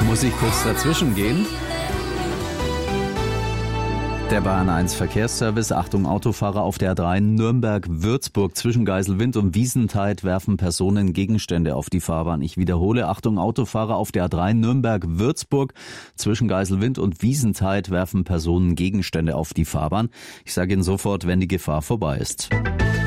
Muss ich kurz dazwischen gehen? Der Bayern 1 Verkehrsservice. Achtung, Autofahrer auf der A3 Nürnberg-Würzburg. Zwischen Geiselwind und Wiesentheid werfen Personen Gegenstände auf die Fahrbahn. Ich wiederhole, Achtung, Autofahrer auf der A3 Nürnberg-Würzburg. Zwischen Geiselwind und Wiesentheid werfen Personen Gegenstände auf die Fahrbahn. Ich sage Ihnen sofort, wenn die Gefahr vorbei ist.